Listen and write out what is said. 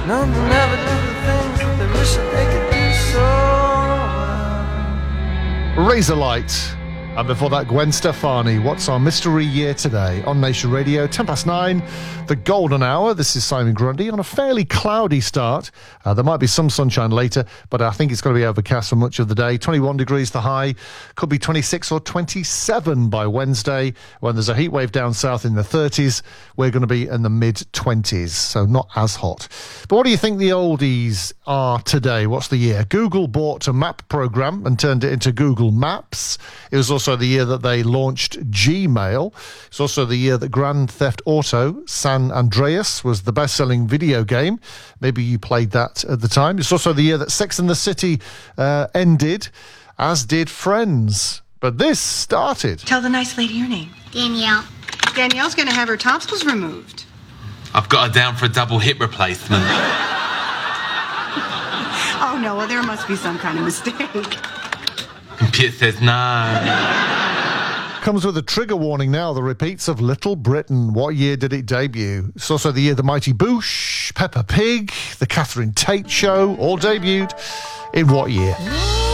None will never do the things that they wish that they could do so well. Razorlight. And before that, Gwen Stefani. What's our mystery year today? On Nation Radio, 9:10, the golden hour. This is Simon Grundy on a fairly cloudy start. There might be some sunshine later, but I think it's going to be overcast for much of the day. 21 degrees the high. Could be 26 or 27 by Wednesday. When there's a heat wave down south in the 30s, we're going to be in the mid-20s, so not as hot. But what do you think the oldies are today? What's the year? Google bought a map program and turned it into Google Maps. It was also the year that they launched Gmail. It's also the year that Grand Theft Auto San Andreas was the best-selling video game. Maybe you played that at the time. It's also the year that Sex and the City ended, as did Friends. But this started. Tell the nice lady your name. Danielle. Danielle's going to have her tonsils removed. I've got her down for a double hip replacement. Oh, no, well, there must be some kind of mistake. Computer says no. Comes with a trigger warning now, the repeats of Little Britain. What year did it debut? It's also the year the Mighty Boosh, Peppa Pig, the Catherine Tate Show all debuted. In what year?